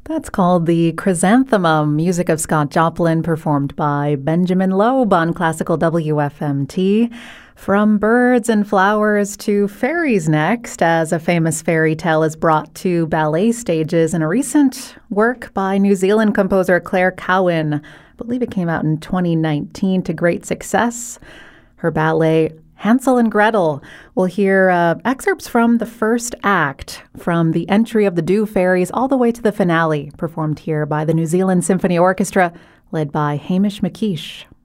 That's called the Chrysanthemum, music of Scott Joplin, performed by Benjamin Loeb on classical WFMT. From birds and flowers to fairies next, as a famous fairy tale is brought to ballet stages in a recent work by New Zealand composer Claire Cowan. I believe it came out in 2019 to great success. Her ballet Hansel and Gretel. We'll hear excerpts from the first act, from the entry of the Dew Fairies all the way to the finale, performed here by the New Zealand Symphony Orchestra, led by Hamish McKeish.